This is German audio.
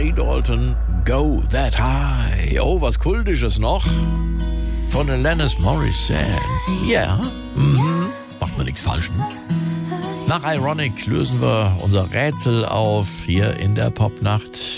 Ray Dalton, Go That High. Oh, was Kultisches noch von Alanis Morissette. Ja, macht man nichts falsch. Ne? Nach Ironic lösen wir unser Rätsel auf hier in der Popnacht.